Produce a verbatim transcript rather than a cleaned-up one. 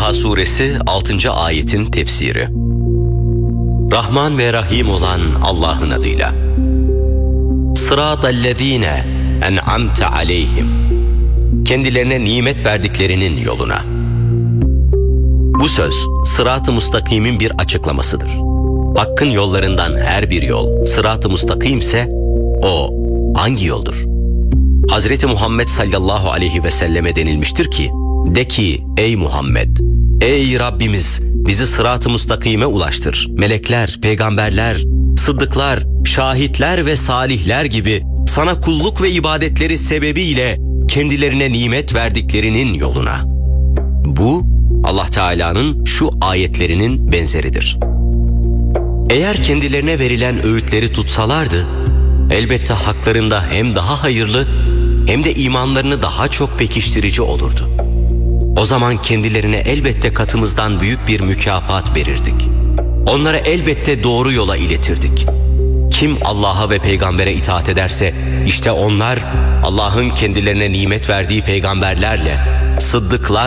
Taha suresi altıncı ayetin tefsiri. Rahman ve Rahim olan Allah'ın adıyla. Sıratallezîne en'amte aleyhim. Kendilerine nimet verdiklerinin yoluna. Bu söz sırat-ı mustakimin bir açıklamasıdır. Hakkın yollarından her bir yol sırat-ı mustakimse o hangi yoldur? Hazreti Muhammed sallallahu aleyhi ve selleme denilmiştir ki, de ki ey Muhammed, ey Rabbimiz bizi sırat-ı mustakime ulaştır. Melekler, peygamberler, sıddıklar, şahitler ve salihler gibi sana kulluk ve ibadetleri sebebiyle kendilerine nimet verdiklerinin yoluna. Bu Allah Teala'nın şu ayetlerinin benzeridir. Eğer kendilerine verilen öğütleri tutsalardı, elbette haklarında hem daha hayırlı hem de imanlarını daha çok pekiştirici olurdu. O zaman kendilerine elbette katımızdan büyük bir mükafat verirdik. Onları elbette doğru yola iletirdik. Kim Allah'a ve peygambere itaat ederse, işte onlar Allah'ın kendilerine nimet verdiği peygamberlerle, sıddıklar